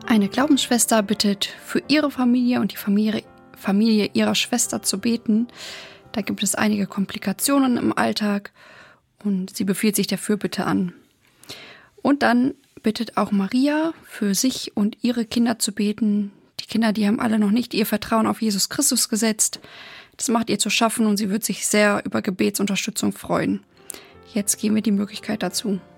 Eine Glaubensschwester bittet für ihre Familie und die Familie ihrer Schwester zu beten. Da gibt es einige Komplikationen im Alltag und sie befiehlt sich der Fürbitte an. Und dann bittet auch Maria für sich und ihre Kinder zu beten. Die Kinder, die haben alle noch nicht ihr Vertrauen auf Jesus Christus gesetzt. Das macht ihr zu schaffen und sie wird sich sehr über Gebetsunterstützung freuen. Jetzt geben wir die Möglichkeit dazu.